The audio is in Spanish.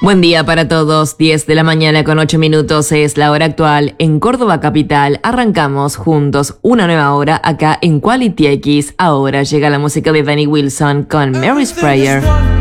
Buen día para todos, 10 de la mañana con 8 minutos es la hora actual en Córdoba Capital. Arrancamos juntos una nueva hora acá en Quality X. Ahora llega la música de Danny Wilson con Mary's Prayer.